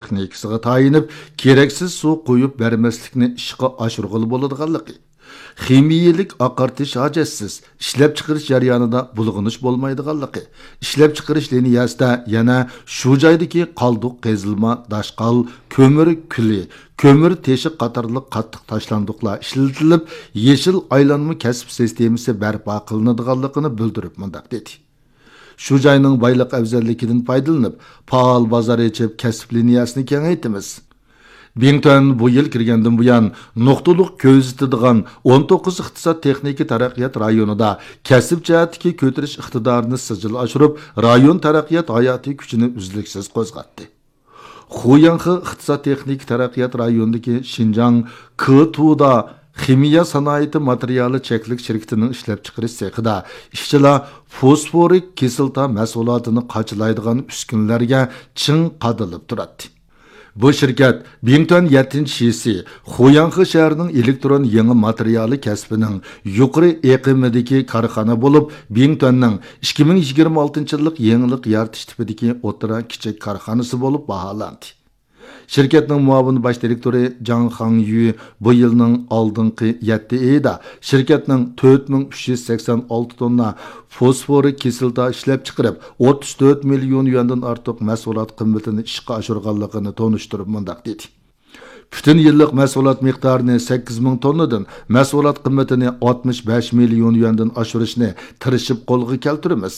texnikasiga tayinib, keraksiz suv qo'yib bermaslikni ishga oshirg'ili bo'ladiganligi. Ximiyalik oqartish hojatsiz ishlab chiqarish jarayonida bulg'inish bo'lmaydiganligi. Ishlab chiqarish liniyasida yana shu joydagi qalduq qezilma, dashqal, ko'mir kuli, ko'mir teshik qatorliq qattiq tashlandiqlar ishlatilib, yeshil aylanma kasb sistemasi barpo qilinadiganligini bildirib mundaq dedi. Shu joyning boyliq afzalligidan foydalanib, faol bozor ochib kasb liniyasini kengaytimiz. Bington bu yil kirgandan buyon nuqtaliq ko'zitadigan 19 iqtisod texnika taraqqiyot rayonida kasb jihatdagi ko'tarish iqtidorini sijil oshirib, rayon taraqqiyot hayotiy kuchini uzluksiz qo'zg'atdi. Xuyanxi iqtisod texnika taraqqiyot rayonidagi Xinjiang K2da ximiya sanoati materiali cheklik shirkatining ishlab chiqarish sexida ishchilar fosforik kislota mahsulotini qachilaydigan uskunlarga ching qadilib turadi. Bu shirkat Bington 7-shisi Xuyanxi shahrining elektron yangi materiali kasbining yuqori eqimidagi korxona bo'lib, Bingtonning 2026-yillik yangilik yaratish tipidagi o'tira kichik korxonasi bo'lib baholandi. Şirketning muavin baş direktori Zhang Hangyu bu yilning oldingi 7 oyida şirketning 4386 tonna fosforik kislota ishlab chiqarib, 34 million yuandan ortiq mahsulot qiymatini ishga oshirganligini tonishtirib mundaq dedi. Bütün yillik mahsulot miqdorini 8000 tonnadan, mahsulot qiymatini 65 million yuandan oshirishni tirishib qo'lga keltiramiz.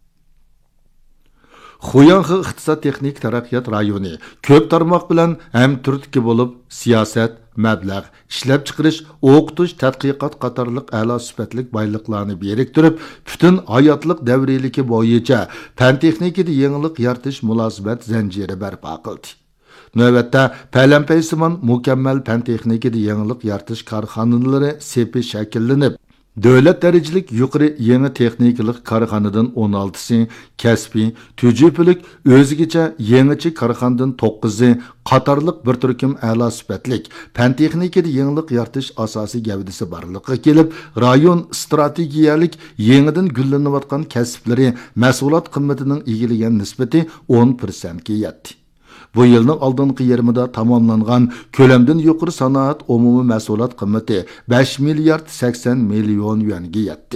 Xuyanxi iqtisod texnik taraqqiyot rayoni ko'p tarmoq bilan ham turtki bo'lib, siyosat, mablag', ishlab chiqarish, o'qitish, tadqiqot qatorliq a'lo sifatli boyliqlarni biriktirib, butun hayotlik davriyaligi bo'yicha fan texnikada yangilik yaratish munosabat zanjiri barpo qildi. Navbatda palampaysimon mukammal fan texnikada yangilik yaratish korxonalari sepi shakllanib, Davlat darajalik yuqori yangi texnikalik korxonadan 16si, kasbiy, tücüpülük, o'zigacha yangicha korxonadan 9i qatorliq bir turkum a'lo sifatlik fan texnikada yangilik yaratish asosiy gavdasi borligiga kelib, rayon strategiyalik yangidan gullanayotgan kasblari mahsulot qiymatining egilagan nisbati 10% ga yetdi. Bu yılning oldingi yarmida tamomlangan ko'lamdan yuqori sanoat umumiy mahsulot qiymati 5 milliard 80 million yuanga yetdi.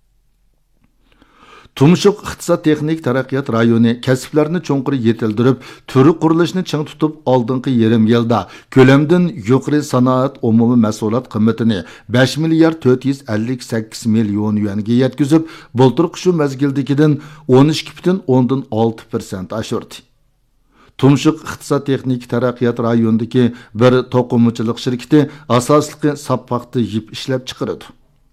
Tumshuq iqtisod texnik taraqqiyot rayoni kasblarni cho'nqir yetildirib, turi qurilishni ching tutib, oldingi yarim yilda ko'lamdan yuqori sanoat umumiy mahsulot qiymatini 5 milliard 458 million yuanga yetkazib, bulturqi shu mazgildagidan 12,6% oshirdi. Tumshuq iqtisod texnik taraqqiyot rayonidagi bir to'qimachilik shirkati asosliqi sappaxta yip ishlab chiqaradi.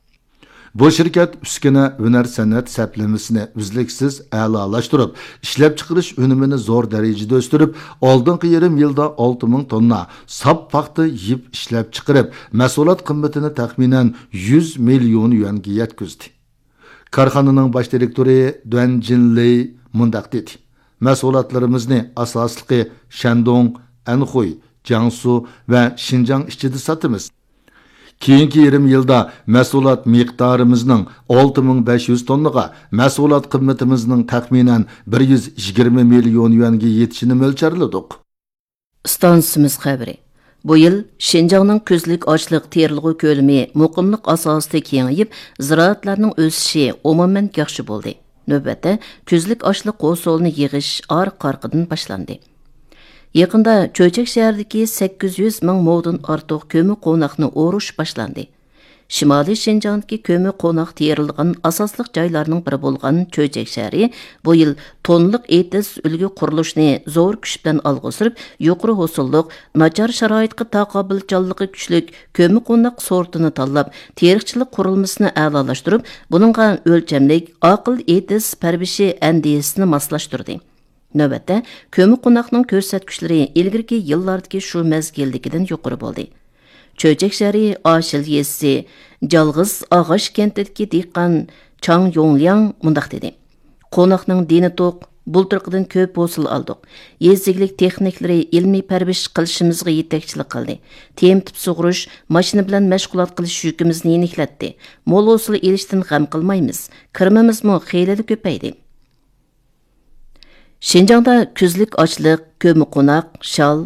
Bu shirkat uskuna hunar san'at saplamasini uzluksiz a'lolashtirib, ishlab chiqarish unumini zo'r darajada o'stirib, oldingi yarim yilda 6000 tonna sappaxta yip ishlab chiqarib, mahsulot qiymatini taxminan 100 million yuanga yetkazdi. Korxonaning bosh direktori Duan Jinlei mundaq dedi: Mahsulotlarimizni asosliqi Shandong, Anhui, Jiangsu va Xinjiang ichida sotamiz. Keyingi yarim yilda mahsulot miqdorimizning 6500 tonnaga, mahsulot qiymatimizning taxminan 120 million yuanga yetishini mo'ljalladik. Stansimiz xabari. Bu yil Xinjiangning ko'zlik ochliq terilg'i ko'lami muqimlik asosida kengayib, ziroatlarning o'sishi umuman yaxshi bo'ldi. Növbətdə közlük açlıq qo'solni yig'ish orqa-orqadan boshlandi. Yaqında Cho'chak shahridagi 800 ming movdan ortiq ko'mi qo'noqni o'rish boshlandi. Shimoliy Xinjiangdagi ko'mi qo'noq terilgan asosliq joylarning biri bo'lgan Cho'chak shahri bu yil tonliq etis ulgi qurilishni zo'r kuch bilan olg'a surib, yuqori hosilliq, nachar sharoitga taqobilchanligi kuchlik ko'mi qo'noq sortini tanlab, terikchilik qurilmasini a'lolashtirib, buningga o'lchamlik aql etis parbishi andisini moslashtirdi. Navbatda ko'mi qo'noqning ko'rsatkichlari ilgirki yillardagi shu mezgildagidan yuqori bo'ldi. Cho'chak shahri Ashil yesi Jalg'iz Ag'ash kentidagi dehqon Chang Yongliang mundaq dedi: Qo'noqning dini to'q, bulturqidan ko'p hosil oldik. Yeziglik texniklari ilmiy parbish qilishimizga yetakchilik qildi. Temtib sug'urish, mashina bilan mashg'ulot qilish yukimizni yeniklatdi. Mo'l hosil elishdan g'am qilmaymiz. Kirmimizmi xeyli ko'paydi. Xinjiangda kuzlik ochliq, ko'mi qo'noq, shal